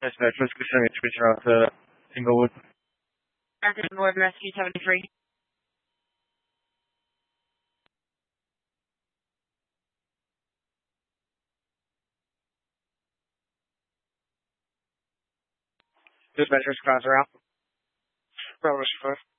Dispatch, Rescue 73, out to Inglewood. Active Inglewood, Rescue 73. Dispatch, Rescue 5 are out. Bravo, Rescue 5.